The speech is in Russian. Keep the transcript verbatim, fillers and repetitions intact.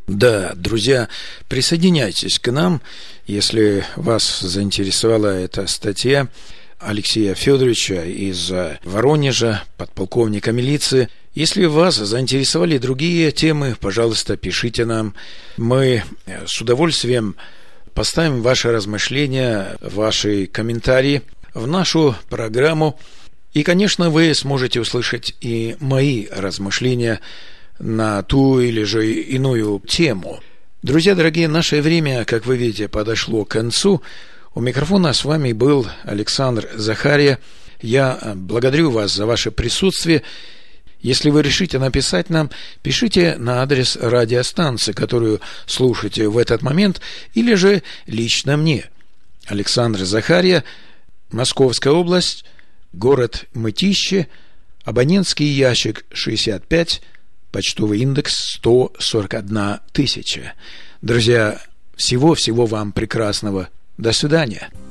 Да, друзья, присоединяйтесь к нам, если вас заинтересовала эта статья Алексея Федоровича из Воронежа, подполковника милиции. Если вас заинтересовали другие темы, пожалуйста, пишите нам. Мы с удовольствием поставим ваши размышления, ваши комментарии в нашу программу. И, конечно, вы сможете услышать и мои размышления на ту или же иную тему. Друзья дорогие, наше время, как вы видите, подошло к концу. У микрофона с вами был Александр Захария. Я благодарю вас за ваше присутствие. Если вы решите написать нам, пишите на адрес радиостанции, которую слушаете в этот момент, или же лично мне. Александр Захария, Московская область, город Мытищи, абонентский ящик шестьдесят пять, почтовый индекс сто сорок одна тысяча. Друзья, всего-всего вам прекрасного. До свидания.